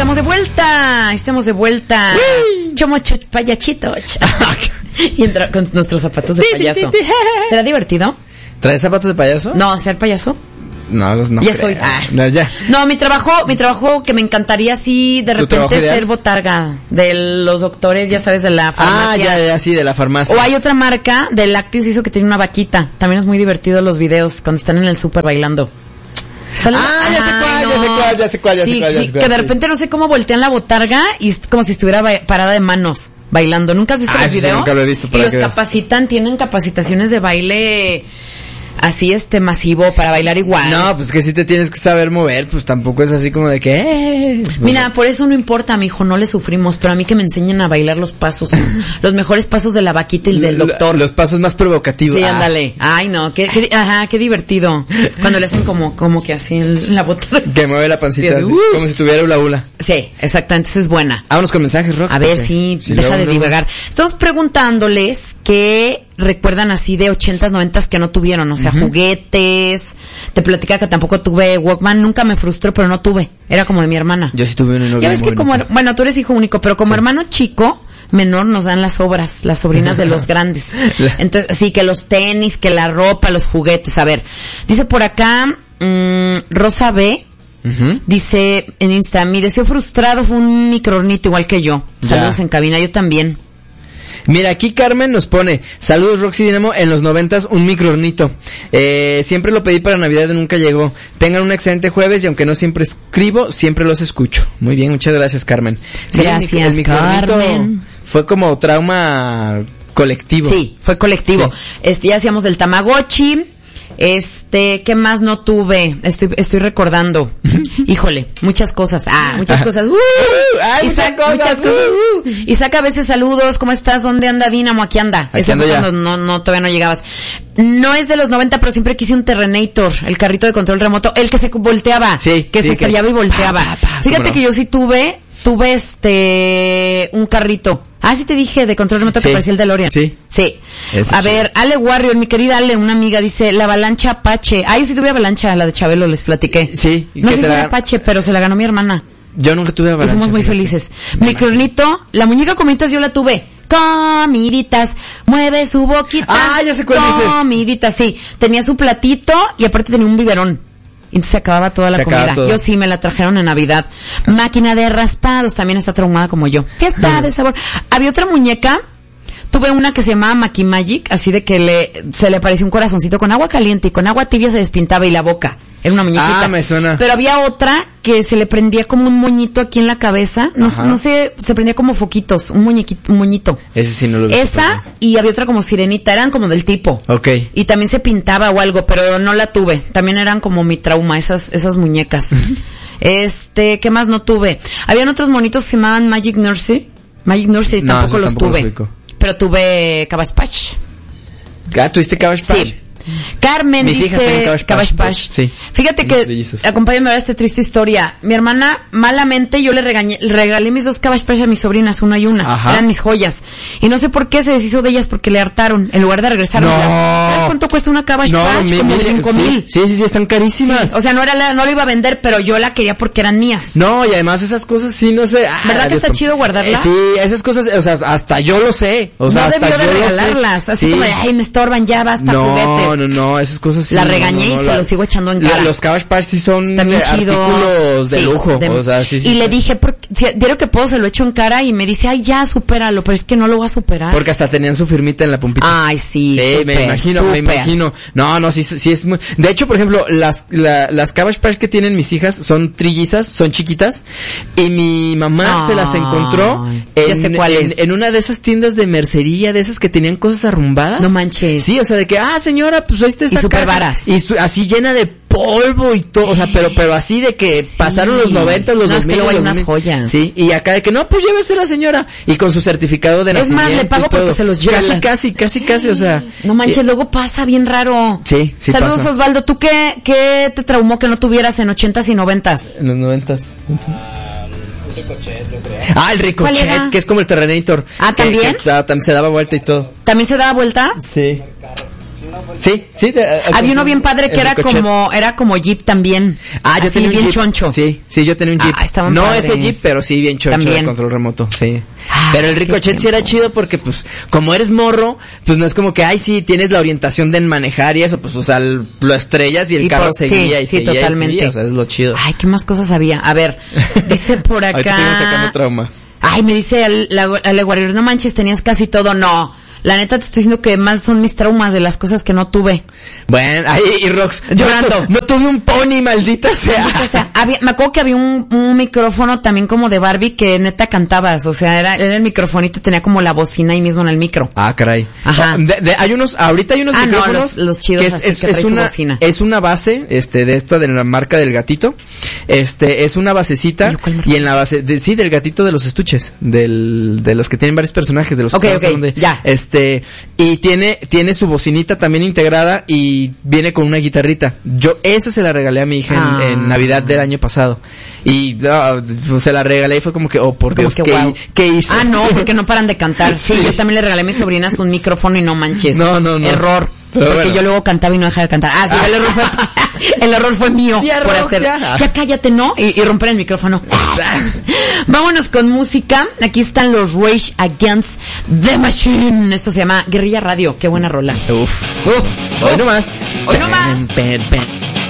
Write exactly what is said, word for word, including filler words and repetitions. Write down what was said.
estamos de vuelta, estamos de vuelta. Chomo cho, payachito. Y entra con nuestros zapatos de payaso. ¿Será divertido? ¿Traes zapatos de payaso? No, ¿ser payaso? No, no ya creo. soy. Ah. No, ya. No, mi trabajo, mi trabajo que me encantaría así de repente ser botarga de los doctores, ya sabes, de la farmacia. Ah, ya, ya, sí, de la farmacia. O hay otra marca de lácteos hizo que tiene una vaquita. También es muy divertido los videos cuando están en el súper bailando. Salud. Ah, ya sé cuál, no. ya sé cuál, ya sé cuál, ya sí, sé cuál, ya sí, sé cuál. Que de repente no sé cómo voltean la botarga y es como si estuviera ba- parada de manos bailando. ¿Nunca has visto ah, los videos? Sí, nunca lo he visto. Y los capacitan, tienen capacitaciones de baile así este masivo para bailar igual. No, pues que si te tienes que saber mover, pues tampoco es así como de que eh, pues mira, por eso no importa, mijo, no le sufrimos, pero a mí que me enseñen a bailar los pasos, los mejores pasos de la vaquita y del doctor. Los pasos más provocativos. Sí, ah. ándale. Ay, no, qué, qué, ajá, qué divertido. Cuando le hacen como, como que así en la bota. Que mueve la pancita, sí, así, así, uh. como si tuviera hula hula. Sí, exactamente, esa es buena. Vámonos con mensajes, Rock. A ver, sí, si deja de no, divagar. Estamos preguntándoles qué recuerdan así de ochentas, noventas que no tuvieron, o sea, uh-huh. juguetes. Te platicaba que tampoco tuve Walkman, nunca me frustró, pero no tuve. Era como de mi hermana. Yo sí tuve uno. Ya ves que como, bueno, tú eres hijo único, pero como sí. hermano chico, menor nos dan las obras, las sobrinas de los grandes. Entonces, sí, que los tenis, que la ropa, los juguetes. A ver, dice por acá, mmm, Rosa B, uh-huh. dice en Insta, mi deseo frustrado fue un microornito igual que yo. Saludos ya. En cabina, yo también. Mira, aquí Carmen nos pone, saludos Roxy Dinamo, en los noventas un microornito. Eh, siempre lo pedí para Navidad y nunca llegó. Tengan un excelente jueves y aunque no siempre escribo, siempre los escucho. Muy bien, muchas gracias Carmen. Sí, gracias, el, el microornito Carmen. Fue como trauma colectivo. Sí, fue colectivo. Sí. Este, ya hacíamos del Tamagotchi. Este, ¿qué más no tuve? Estoy, estoy recordando. Híjole, muchas cosas. Ah, muchas cosas. Uh, Ay, Isaac, muchas cosas. Muchas cosas. Uh. Isaac, a veces saludos. ¿Cómo estás? ¿Dónde anda Dinamo? Aquí anda. Aquí Eso ando fue ya. cuando no, no, todavía no llegabas. No es de los noventa, pero siempre quise un Terrenator, el carrito de control remoto, el que se volteaba. Sí. Que sí, se estrellaba que... y volteaba. Pa, pa, pa, Fíjate no? que yo sí tuve, tuve este, un carrito. Ah, sí te dije, de control remoto sí. que parecía el DeLorean. Sí. Sí. Es a ver, Ale Warrior, mi querida Ale, una amiga, dice, la avalancha Apache. Ah, yo sí tuve avalancha, la de Chabelo, les platiqué. Sí. No sé si era Apache, pero se la ganó mi hermana. Yo nunca tuve avalancha. Y fuimos muy felices. Mi cronito, la muñeca comiditas yo la tuve. Comiditas, mueve su boquita. Ah, ya sé cuál dices. Comiditas, sí. Tenía su platito y aparte tenía un biberón. Y entonces se acababa toda la se comida. Yo sí me la trajeron en Navidad. Máquina de raspados, también está traumada como yo. Fiesta de sabor. Había otra muñeca, tuve una que se llamaba Maki Magic, así de que le, se le parecía un corazoncito con agua caliente y con agua tibia se despintaba y la boca. Era una muñequita. Ah, me suena. Pero había otra que se le prendía como un moñito aquí en la cabeza. No, no sé, se prendía como foquitos. Un muñequito, un moñito. Ese sí no lo vi. Esa, y había otra como sirenita. Eran como del tipo. Ok. Y también se pintaba o algo, pero no la tuve. También eran como mi trauma, esas, esas muñecas. este, ¿qué más no tuve? Habían otros monitos que se llamaban Magic Nursery. Magic Nursery no, tampoco los tampoco tuve. Los pero tuve Cabbage Patch. ¿Ah, tuviste Cabbage Patch? Sí. Carmen Mis dice Cabbage Patch. Sí. Fíjate que, acompáñame a ver esta triste historia. Mi hermana, malamente, yo le regañé, le regalé mis dos Cabbage Patch a mis sobrinas, una y una. Ajá. Eran mis joyas. Y no sé por qué se deshizo de ellas porque le hartaron, en lugar de regresarlas. No. ¿Sabes cuánto cuesta una Cabbage no, Patch? Mi, Como mi, cinco sí, mil. Sí, sí, sí, están carísimas. Sí. O sea, no era la, no la iba a vender, pero yo la quería porque eran mías. No, y además esas cosas sí, no sé. Ah, ¿verdad que Dios, está chido guardarlas? Eh, sí, esas cosas, o sea, hasta yo lo sé. O sea, no hasta debió yo de regalarlas. Así sí. como de, ay, me estorban, ya basta, no, juguetes. No, no, no, esas cosas sí. La regañé no, no, y la, se lo sigo echando en cara. La, los Cabbage Patch sí son también artículos de sí, lujo. De, o sea, sí, sí. Y sí. le dije, porque, si, diario que puedo se lo echo en cara y me dice, ay, ya, supéralo, pero es que no lo voy a superar. Porque hasta tenían su firmita en la pumpita. Ay, sí. Sí, super, me imagino, super. me imagino. No, no, sí, sí es muy... De hecho, por ejemplo, las, la, las Cabbage Patch que tienen mis hijas son trillizas, son chiquitas, y mi mamá ay, se las encontró en, sé cuál en, es. en una de esas tiendas de mercería, de esas que tenían cosas arrumbadas. No manches. Sí, o sea, de que, ah, señora, pues ahí está esa y super varas. Y su, así llena de polvo y todo, o sea, pero pero así de que sí. pasaron los noventa, los no, dos mil, es que los hay unas joyas. Sí, y acá de que no, pues llévese la señora y con su certificado de es nacimiento. Es más, le pago porque se los lleva. Casi, casi, casi, casi, o sea. No manches, eh, luego pasa bien raro. Sí, sí Saludos, pasa. Osvaldo, ¿tú qué, qué te traumó que no tuvieras en ochentas y noventas? En los noventas. Ricochet, yo creo. Ah, el Ricochet, que es como el Terrenator. Ah, ¿también? Que, que, también se daba vuelta y todo. ¿También se daba vuelta? Sí. Sí, sí. Te, había uno bien padre que era Ricochet. como, era como Jeep también. Ah, yo así, tenía un bien Jeep. choncho. Sí, sí, yo tenía un Jeep. Ah, no padres. ese Jeep, pero sí bien choncho también. de control remoto, sí. Ah, pero el Ricochet sí era chido porque pues, como eres morro, pues no es como que, ay, sí, tienes la orientación de manejar y eso, pues, o sea, lo estrellas y el y carro por, seguía sí, y sí, seguía totalmente. y seguía, o sea, es lo chido. Ay, qué más cosas había. A ver, dice por acá. Ahorita seguimos sacando traumas. Ay, me dice Ale Warrior, no manches, tenías casi todo. No, la neta te estoy diciendo que más son mis traumas de las cosas que no tuve. Bueno, ay, y Rox, llorando. No, no tuve un pony, maldita sea. Maldita sea. Había, me acuerdo que había un, un micrófono también como de Barbie que neta cantabas, o sea, era, era el microfonito, tenía como la bocina ahí mismo en el micro. Ah, caray. Ajá. De, de, hay unos, ahorita hay unos ah, micrófonos. No, los, los chidos que es, así es, que es una, bocina. es una base, este, de esta, de la marca del gatito. Este, es una basecita. Y en la base, de, sí, del gatito de los estuches. Del, de los que tienen varios personajes, de los okay, que okay, donde, ya. Este, y tiene, tiene su bocinita también integrada y viene con una guitarrita. Yo, esa se la regalé a mi hija ah. en, en Navidad del año pasado. Y, no, se la regalé y fue como que, oh, por como Dios, que, ¿qué, wow. ¿qué hice? Ah, no, porque no paran de cantar. Sí, yo también le regalé a mis sobrinas un micrófono y no manches. No, no, no. Error. Pero porque bueno. yo luego cantaba y no dejaba de cantar. Ah, sí, el error fue, el error fue mío. Ya, por Rox, hacer, ya. ya cállate, ¿no? Y, y romper el micrófono. Vámonos con música. Aquí están los Rage Against the Machine. Esto se llama Guerrilla Radio. Qué buena rola. Uf. Uf. Hoy no más. Hoy no más. Pen, pen, pen.